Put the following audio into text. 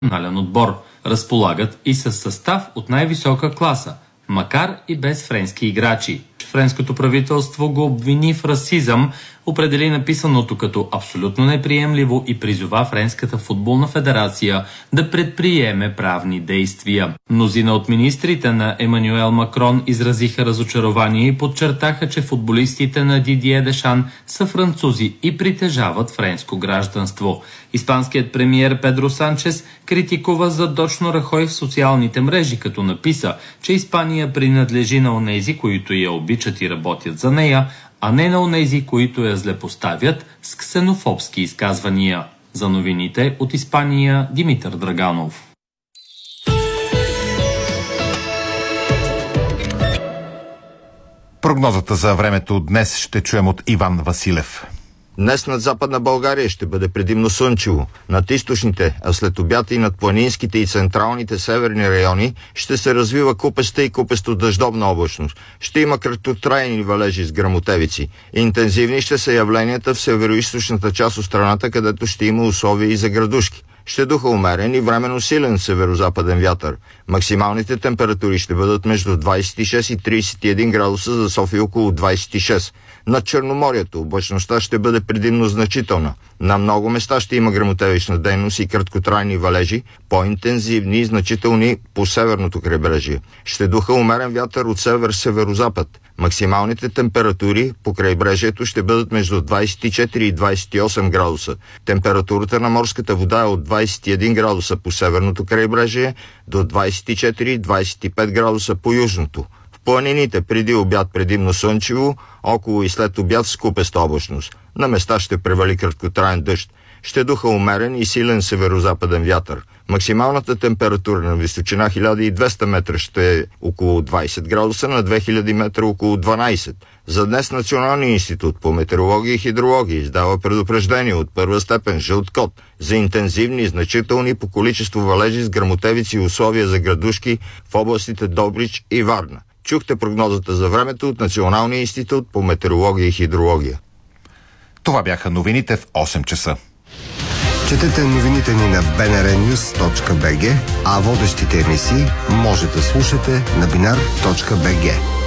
национален отбор. Разполагат и със състав от най-висока класа, макар и без френски играчи. Френското правителство го обвини в расизъм, определи написаното като абсолютно неприемливо и призова Френската футболна федерация да предприеме правни действия. Мнозина от министрите на Емануел Макрон изразиха разочарование и подчертаха, че футболистите на Дидие Дешан са французи и притежават френско гражданство. Испанският премиер Педро Санчес критикува задочно Рахой в социалните мрежи, като написа, че Испания принадлежи на онези, които я обичат и работят за нея, а не на онези, които я злепоставят с ксенофобски изказвания. За новините от Испания, Димитър Драганов. Прогнозата за времето днес ще чуем от Иван Василев. Днес над Западна България ще бъде предимно слънчево. Над източните, а след обяд и над планинските и централните северни райони ще се развива купеста и купесто дъждовна облачност. Ще има краткотрайни валежи с гръмотевици. Интензивни ще са явленията в североизточната част от страната, където ще има условия и за градушки. Ще духа умерен и временно силен северозападен вятър. Максималните температури ще бъдат между 26 и 31 градуса, за София около 26. Над Черноморието облачността ще бъде предимно значителна. На много места ще има гръмотевична дейност и краткотрайни валежи, по-интензивни и значителни по северното крайбрежие. Ще духа умерен вятър от север-северозапад. Максималните температури по крайбрежието ще бъдат между 24 и 28 градуса. Температурата на морската вода е от 21 градуса по северното крайбрежие до 24-25 градуса по южното. В планините преди обяд предимно слънчево, около и след обяд с купеста облачност. На места ще превали краткотраен дъжд. Ще духа умерен и силен северозападен вятър. Максималната температура на височина 1200 метра ще е около 20 градуса, на 2000 метра около 12. За днес Националният институт по метеорология и хидрология издава предупреждение от първа степен жълт код за интензивни и значителни по количество валежи с гръмотевици и условия за градушки в областите Добрич и Варна. Чухте прогнозата за времето от Националния институт по метеорология и хидрология. Това бяха новините в 8 часа. Четете новините ни на bnrnews.bg, а водещите емисии може да слушате на binar.bg.